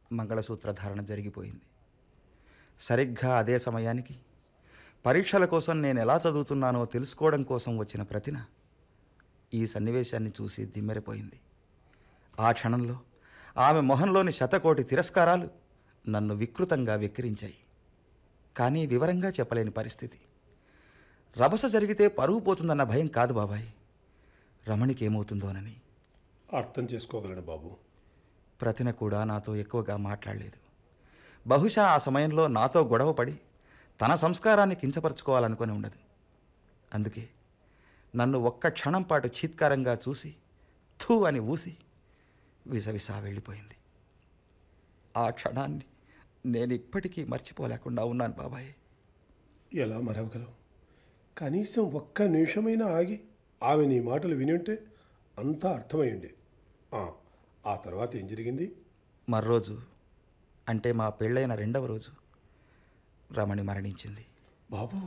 మంగళసూత్రధారణ జరిగిపోయింది. సరిగ్గా అదే సమయానికి పరీక్షల కోసం నేను ఎలా చదువుతున్నానో తెలుసుకోవడం కోసం వచ్చిన ప్రతిన ఈ సన్నివేశాన్ని చూసి దిమ్మెరిపోయింది. ఆ క్షణంలో ఆమె మొహంలోని శతకోటి తిరస్కారాలు నన్ను వికృతంగా వెక్కిరించాయి. కానీ వివరంగా చెప్పలేని పరిస్థితి. రభస జరిగితే పరువు పోతుందన్న భయం కాదు బాబాయ్, రమణికి ఏమవుతుందోనని. అర్థం చేసుకోగలను బాబు. ప్రతిన కూడా నాతో ఎక్కువగా మాట్లాడలేదు. బహుశా ఆ సమయంలో నాతో గొడవపడి తన సంస్కారాన్ని కించపరచుకోవాలనుకొని ఉండదు. అందుకే నన్ను ఒక్క క్షణం పాటు చీత్కారంగా చూసి థూ అని ఊసి విసవిసా వెళ్ళిపోయింది. ఆ క్షణాన్ని నేను ఇప్పటికీ మర్చిపోలేకుండా ఉన్నాను బాబాయ్. ఎలా మరవగలవు? కనీసం ఒక్క నిమిషమైనా ఆగి ఆమె నీ మాటలు వినుంటే అంతా అర్థమయ్యండి. ఆ తర్వాత ఏం జరిగింది? మర్రోజు, అంటే మా పెళ్ళైన 2వ రోజు రమణి మరణించింది. బాబు,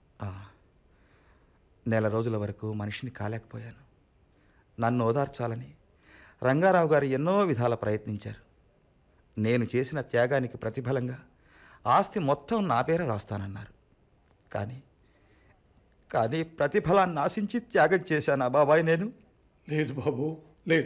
నెల రోజుల వరకు మనిషిని కాలేకపోయాను. నన్ను ఓదార్చాలని రంగారావు గారు ఎన్నో విధాల ప్రయత్నించారు. నేను చేసిన త్యాగానికి ప్రతిఫలంగా ఆస్తి మొత్తం నా పేర రాస్తానన్నారు. కానీ ప్రతిఫలాన్ని ఆశించి త్యాగం చేశానా బాబాయ్ నేను? లేదు బాబు, లేదు.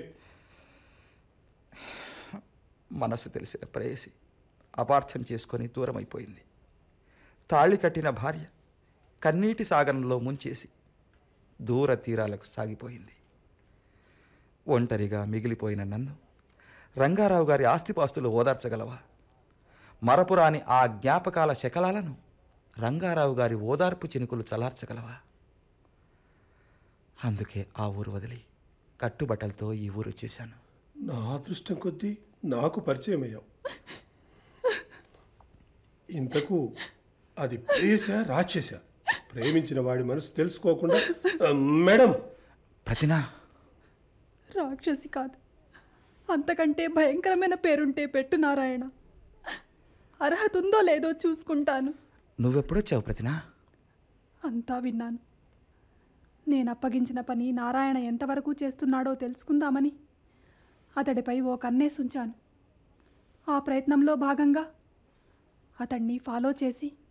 మనసు తెలిసిన ప్రేయసి అపార్థం చేసుకొని దూరమైపోయింది. తాళి కట్టిన భార్య కన్నీటి సాగరంలో ముంచేసి దూర తీరాలకు సాగిపోయింది. ఒంటరిగా మిగిలిపోయిన నన్ను రంగారావు గారి ఆస్తిపాస్తులు ఓదార్చగలవా? మరపురాని ఆ జ్ఞాపకాల శకలాలను రంగారావు గారి ఓదార్పు చినుకులు చలార్చగలవా? అందుకే ఆ ఊరు వదిలి కట్టుబట్టలతో ఈ ఊరు వచ్చేశాను. నా అదృష్టం కొద్దీ నాకు పరిచయం అయ్యావు. ఇంతకు అది ప్రేయసా రాక్షసా? ప్రేమించిన వాడి మనసు తెలుసుకోకుండా మేడం. ప్రతినా రాక్షసి కాదు, అంతకంటే భయంకరమైన పేరుంటే పెట్టు నారాయణ. అర్హత ఉందో లేదో చూసుకుంటాను. నువ్వెప్పుడొచ్చావు ప్రతినా? అంతా విన్నాను. నేను అప్పగించిన పని నారాయణ ఎంతవరకు చేస్తున్నాడో తెలుసుకుందామని అతడిపై ఓ కన్నేసుంచాను. ఆ ప్రయత్నంలో భాగంగా అతన్ని ఫాలో చేసి